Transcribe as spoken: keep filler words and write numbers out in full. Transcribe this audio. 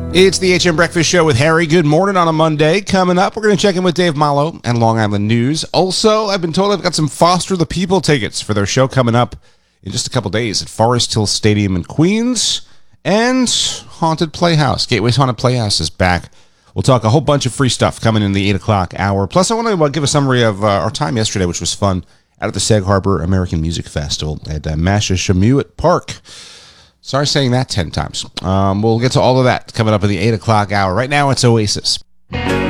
It's the H M Breakfast Show with Harry. Good morning on a Monday. Coming up, we're going to check in with Dave Malo and Long Island News. Also, I've been told I've got some Foster the People tickets for their show coming up in just a couple days at Forest Hill Stadium in Queens. And Haunted Playhouse. Gateway's Haunted Playhouse is back. We'll talk a whole bunch of free stuff coming in the eight o'clock hour. Plus, I want to give a summary of uh, our time yesterday, which was fun, out at the Sag Harbor American Music Festival at uh, Masha Shamuet Park. Sorry saying that ten times. Um, we'll get to all of that coming up in the eight o'clock hour. Right now, it's Oasis.